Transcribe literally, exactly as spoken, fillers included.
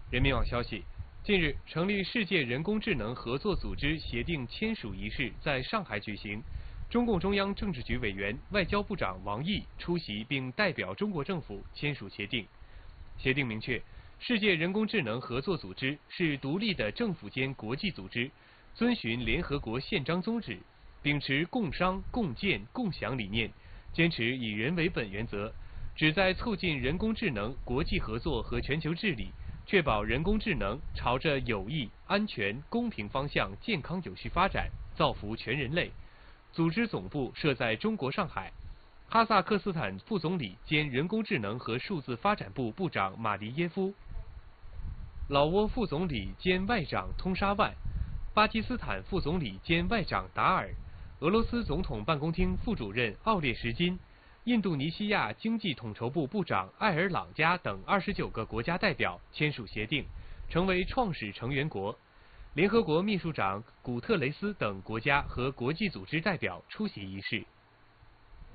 人民网消息，近日，成立世界人工智能合作组织协定签署仪式在上海举行。中共中央政治局委员、外交部长王毅出席并代表中国政府签署协定。协定明确，世界人工智能合作组织是独立的政府间国际组织，遵循联合国宪章宗旨，秉持共商、共建、共享理念，坚持以人为本原则，旨在促进人工智能国际合作和全球治理，确保人工智能朝着有益、安全、公平方向健康有序发展，造福全人类。组织总部设在中国上海。哈萨克斯坦副总理兼人工智能和数字发展部部长马利耶夫，老挝副总理兼外长通沙万，巴基斯坦副总理兼外长达尔，俄罗斯总统办公厅副主任奥列什金，印度尼西亚经济统筹部部长艾尔朗加等二十九个国家代表签署协定，成为创始成员国。联合国秘书长古特雷斯等国家和国际组织代表出席仪式。